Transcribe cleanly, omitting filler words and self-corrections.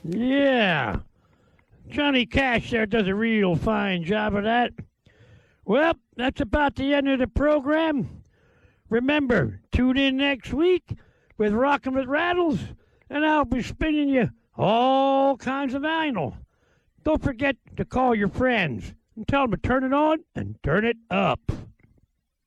Yeah. Johnny Cash there does a real fine job of that. Well, that's about the end of the program. Remember, tune in next week with Rockin' with Rattles, and I'll be spinning you all kinds of vinyl. Don't forget to call your friends and tell them to turn it on and turn it up.